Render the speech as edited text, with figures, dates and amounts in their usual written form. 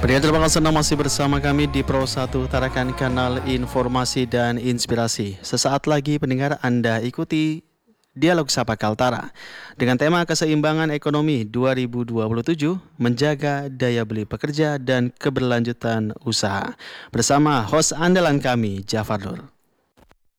Pria terpaksa senang masih bersama kami di Pro 1 Tarakan Kanal Informasi dan Inspirasi. Sesaat lagi pendengar Anda ikuti Dialog Sapa Kaltara dengan tema keseimbangan ekonomi 2027, menjaga daya beli pekerja dan keberlanjutan usaha. Bersama host andalan kami, Jafar Nur.